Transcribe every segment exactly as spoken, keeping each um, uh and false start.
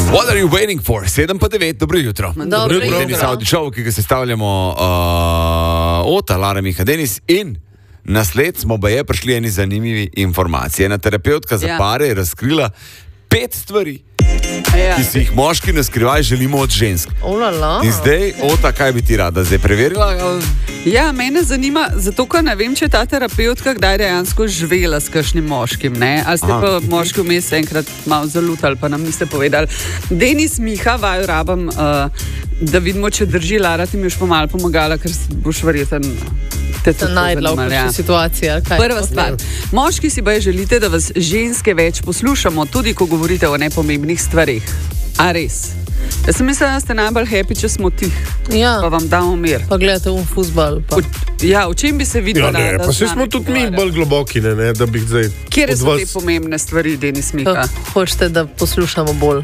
What are you waiting for? sedem pa devet, dobro jutro. Dobro jutro. Denis Audi Show, ki ga sestavljamo uh, Ota, Lara Miha, Denis in nasled smo baje prišli eni zanimivi informacije. Ena terapeutka za Ja. pare je razkrila pet stvari, Ja. ki si jih moški na skrivaj želimo od žensk. Olala. In zdaj, Ota, kaj bi ti rada zdaj preverila? ali- Ja, mene zanima, zato ker ne vem, če je ta terapeutka kdaj dejansko živela s kakšnim moškim, ne? Ali ste Aha. pa moški vmes enkrat malo zalutali, pa nam niste povedali. Denis Miha, vaju rabam, uh, da vidimo, če drži. Lara, ti mi boš pa malo pomagala, ker boš verjeten te Se najdla v zanimalo, ja. kakšni situaciji. ali kaj? Prva stvar. Moški si baje želite, da vas ženske več poslušamo, tudi ko govorite o nepomembnih stvarih. A res? Jaz sem mislila, da ste najbolj happy, če smo tih, Ja, pa vam damo mir. pa gledate v futbal. Pa. V, ja, v čem bi se videla? Ja, ne, da pa z se nami smo tudi mi pogovarjali? bolj globoki, ne, ne, da bi zdaj Kje od so vas... te pomembne stvari, Denis Miha? Kako hočete, da poslušamo bolj?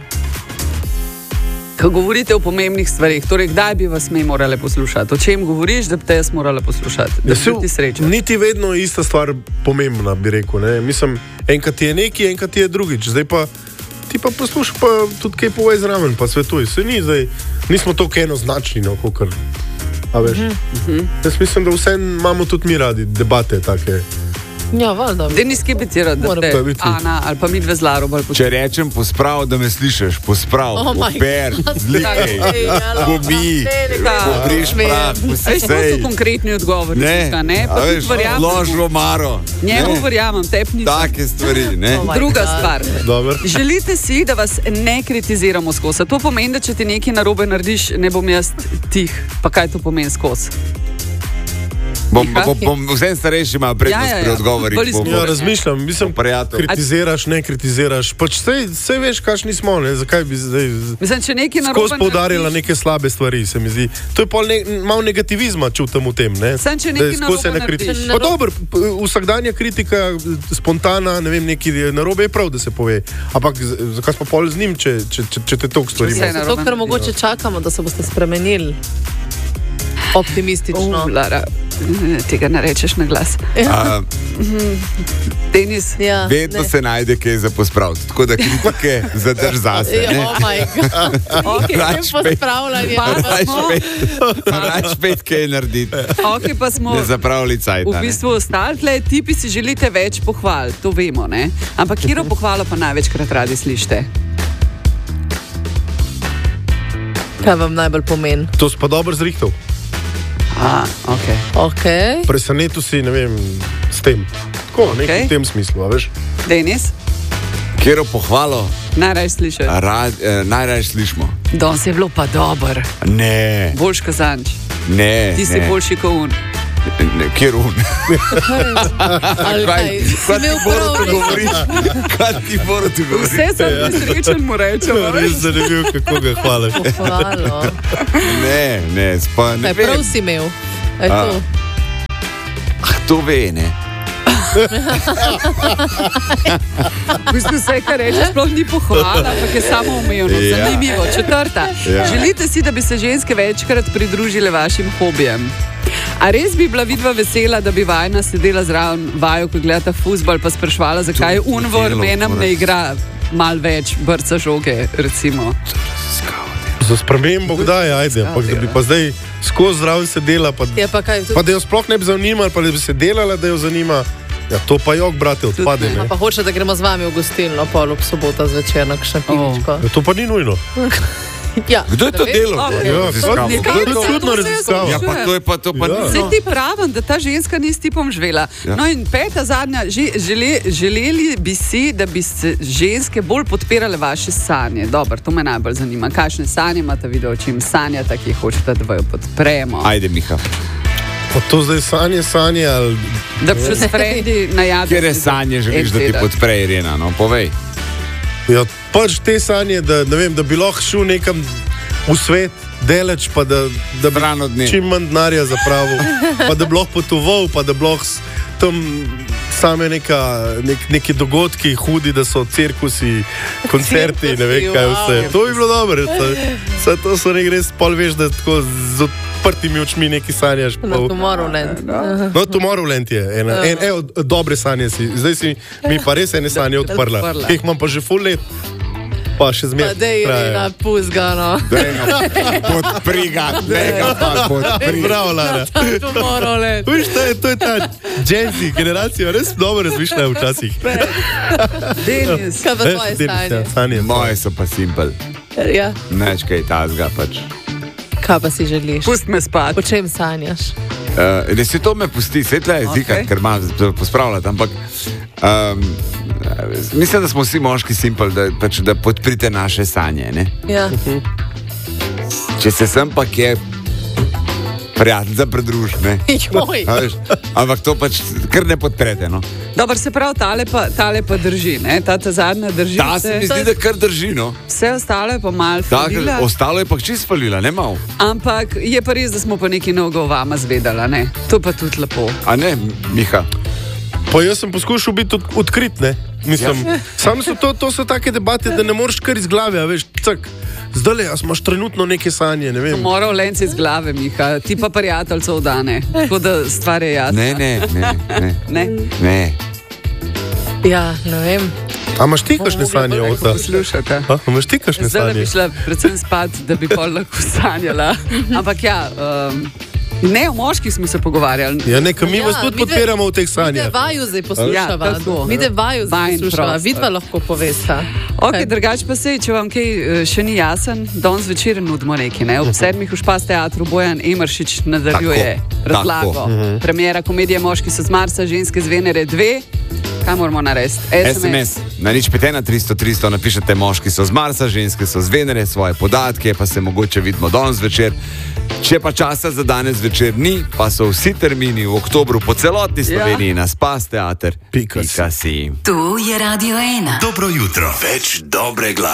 Ko govorite o pomembnih stvarih, torej kdaj bi vas mi morali poslušati? O čem govoriš, da bi te jaz morala poslušati? Da Ja, bi saj ti srečen. niti vedno je ista stvar pomembna, bi rekel. Ne. Mislim, enkrat je neki, enkrat je drugič. Zdaj pa ti pa poslušaj, pa tudi kaj povej zraven, pa svetuj. Se ni zdaj, nismo tako enoznačni, no, kakor. A veš? Mhm. Jaz mislim, da vse imamo tudi mi radi debate take. Ja, valjda. Denis, kje bi ti rad, da Moram te pa biti. Ana ali pa mi dve z Laro bolj Če rečem posprav, da me slišiš, posprav, Oh my oper, zlikaj, pobi, Ja. pobriš prah, Veš, to posej. so konkretni odgovori, Ne, Miha, ne? Pa a tudi veš, verjamem. lož v omaro. Njemu Ne, verjamem, tep nisem. take stvari, ne. Oh my Druga God. stvar. Dobro. Želite si, da vas ne kritiziramo skozi. To pomeni, da če ti nekaj narobe narediš, ne bom jaz tih. Pa kaj to pomeni skozi? Bom, Miha? bom, bom vsem starejšim ima prednost Ja, ja, ja. pri odgovorih. Bolj bom- izpolnjen. Ja, razmišljam, mislim, Prijatelj. kritiziraš, ne kritiziraš. Pač sej, sej veš, kakšni smo, ne? Zakaj bi zdaj Mislim, če nekaj narobe skozi poudarjala narediš- neke slabe stvari, se mi zdi. To je pol ne, malo negativizma čutim v tem, ne? Samo če Da je nekaj skozi narobe ena kritika. narediš. Pa dobro, p- vsakdanja kritika, spontana, ne vem, nekaj narobe je prav, da se pove. Ampak z- zakaj smo pol z njim, če, če, če, če te toliko stvari Vse ima? narobe Zato, ker narediš. mogoče čakamo, da se boste spremenili. Optimistično. Oh, Lara, tega ne rečeš na glas. A, Denis, Ja, vedno ne. se najde kaj za pospraviti, tako da kritike zadrž zase. Ja, ne. oh my God. okay, Rač pet, Pospravljanje. Pa- rač smo- pet, rač pet kaj narediti. okay, pa smo Ne zapravili cajta. v ne. bistvu ostali, tle, tipi si želite več pohval, to vemo, ne? Ampak kjero pohvalo pa največkrat radi slišite? Kaj vam najbolj pomeni? To si pa dobro zrihtal. A, okay. Okay. Presenetil si, ne vem, s tem. Tako, okay. nekaj Okej. v tem smislu, a veš? Denis, Kjero pohvalo najraje slišiš. rad, eh, najraje slišimo? Danes je bilo pa dober, Ne, boljš kazanč, ne. ti si ne. boljši kot un. Ne, kjer un? Ali Kaj, kaj? kaj ti Imel mora prav, to ne? govoriti? Kaj ti mora to govoriti? Vse sem nesrečen, mu rečem. a veš? Res zanimivo, kako ga hvališ. Hvala. Ne, ne, spa, ne Kaj prav vem. si imel? Aj A. to. Ah, to ve, ne. V bistvu vse, kar rečeš, sploh ni pohvala, ampak je samo umevno. Ja. Zanimivo. Četrta. Ja. Želite si, da bi se ženske večkrat pridružile vašim hobijem? A res bi bila vidva vesela, da bi vajna sedela zraven vaju, ko gledata fuzbal, pa sprašvala, zakaj To- Unvor delo, menem moraš- ne igra mal več brca žoge, recimo. Za spremembo kdaj, ajde, ampak da bi pa zdaj skozi zraven sedela, pa, Je pa kaj? pa da jo sploh ne bi zanimala, pa da bi se delala, da jo zanima. Ja, to pa jog, brate, odpade. ne. Ne? A pa hoče, da gremo z vami v gostilno pol ob sobota zvečer na kakšno pivičko. Ja, to pa ni nujno. Ja, Kdo je to da veš? delal? Okej. Ja, Raziskavo. to je To čudno se je raziskava. Ja, pa to je pa to pa Ja. ni. Zdaj ti pravim, da ta ženska ni s tipom živela. Ja. No in peta, zadnja, že, žele, želeli bi si, da bi se ženske bolj podpirale vaše sanje. Dobro, to me najbolj zanima. Kakšne sanje imate, video, o čem sanjate, ki jih hočete, da vaju podpremo? Ajde, Miha. Pa to zdaj sanje, sanje ali... Da bi še s frendi najavili. Kjere sanje želiš, da ti podpre Irena? No, povej. Ja, pač te sanje, da, ne vem, da bi lahko šel nekam v svet, deleč, pa da, da bi Stran od nje. čim manj denarja zapravil, pa da bi lahko potoval, pa da bi lahko s- tam same neka, nek, neki dogodki hudi, da so cirkusi, koncerti, ne vem kaj vse. Wow. To bi bilo dobro. Vse to so nek res pol veš, da tako z odprtimi očmi neki sanjaš. Na Tomorrowland. No, Tomorrowland je ena, en, en, dobre sanje si. Zdaj si mi pa res ene sanje odprla, Odprla. ki jih imam pa že full let. Pa še Pa zmeraj. dej, Irena, puzgano. Podpri ga, tega pa podpri. Bravo, Lara. To mora let. Viš, to je, to je ta Gen Z generacija, res dobro razmišljajo včasih. Denis. Kaj pa Eh, tvoje Denis, ja, stanje? sanje. Moje so pa simpel. Ja. Neč kaj tazga pač. Kaj pa si želiš? Pust me spati. O čem sanjaš? Uh, da se to me pusti, svetla jezika, Okay. okay. ker imam pospravljati, ampak um, mislim, da smo vsi moški simpel, da, pač, da podprite naše sanje. Ne? Ja. Če se sem pa kje prijatelj za predružne. Joj. Ampak to pač kar ne podprete. No? Dobro, se pravi, tale pa, tale pa drži, ne? Ta, ta zadnja drži. Ta se mi zdi, da kar drži. No? Vse ostalo je pa malo Tak, falila. ostalo je pa čist falila, ne mal. Ampak je pa res, da smo pa nekaj novega o vama zvedala, ne? To pa tudi lepo. A ne, Miha? Pa jaz sem poskušal biti od, odkrit, ne? Mislim, ja. Sam so to, to so take debate, da ne moreš kar iz glave, a veš, cak. Zdaj le, a imaš trenutno neke sanje, ne vem. Moral lenci iz glave, Miha, ti pa prijateljcev dane. Tako da stvar je jasna. Ne, ne, ne. ne. Ne? ne. Ja, ne vem. A imaš ti kakšne sanje, Ota? Poslušate. A imaš ti kakšne Zdaj bi sanje? šla predvsem spat, da bi pol lahko sanjala. Ampak ja, um, ne o moških smo se pogovarjali. Ja, nekaj mi Ja, vas tudi mi dve- podpiramo v teh Mi sanjah. te vaju zdaj poslušava. Ja, tako. Mi te vaju zdaj Vajin poslušava. prostor. Vidva lahko povesta. Ok, Kaj? drugač pa se, če vam kaj eh, še ni jasen, danes večer nudimo nekaj. Ne? Ob sedmih v Špas teatru Bojan Emeršič nadaljuje Tako, razlago. tako. Premiera komedije Moški so z Marsa, ženske z Venere dve. Kaj moramo narediti? S M S na nič pet ena tristo tristo napišete moški so z Marsa, ženske so z Venere, svoje podatke, pa se mogoče vidimo danes večer. Če pa časa za danes večer ni, pa so vsi termini v oktobru po celotni Sloveniji ja. na Spas teater. Pika si. Pika si. To je Radio ena. Dobro jutro. Več dobre glasbe.